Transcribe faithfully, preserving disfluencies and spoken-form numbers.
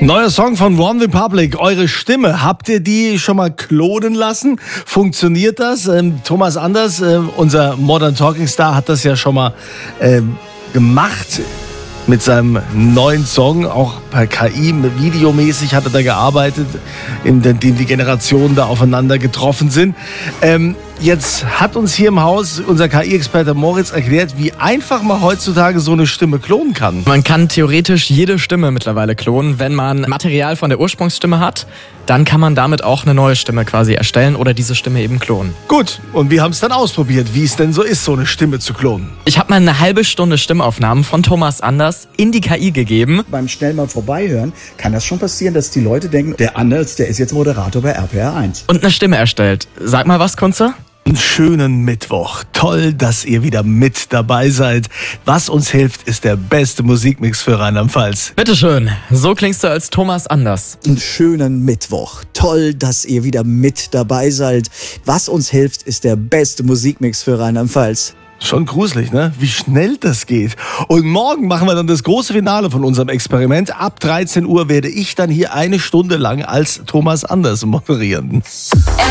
Neuer Song von One Republic, eure Stimme. Habt ihr die schon mal klonen lassen? Funktioniert das? Ähm, Thomas Anders, äh, unser Modern Talking Star, hat das ja schon mal äh, gemacht mit seinem neuen Song. Auch per K I, videomäßig hat er da gearbeitet, in dem die Generationen da aufeinander getroffen sind. Ähm, Jetzt hat uns hier im Haus unser K I-Experte Moritz erklärt, wie einfach man heutzutage so eine Stimme klonen kann. Man kann theoretisch jede Stimme mittlerweile klonen. Wenn man Material von der Ursprungsstimme hat, dann kann man damit auch eine neue Stimme quasi erstellen oder diese Stimme eben klonen. Gut, und wir haben es dann ausprobiert, wie es denn so ist, so eine Stimme zu klonen. Ich habe mal eine halbe Stunde Stimmaufnahmen von Thomas Anders in die K I gegeben. Beim schnell mal vorbeihören kann das schon passieren, dass die Leute denken, der Anders, der ist jetzt Moderator bei R P R eins. Und eine Stimme erstellt. Sag mal was, Kunze? Einen schönen Mittwoch. Toll, dass ihr wieder mit dabei seid. Was uns hilft, ist der beste Musikmix für Rheinland-Pfalz. Bitteschön, so klingst du als Thomas Anders. Einen schönen Mittwoch. Toll, dass ihr wieder mit dabei seid. Was uns hilft, ist der beste Musikmix für Rheinland-Pfalz. Schon gruselig, ne? Wie schnell das geht. Und morgen machen wir dann das große Finale von unserem Experiment. Ab dreizehn Uhr werde ich dann hier eine Stunde lang als Thomas Anders moderieren.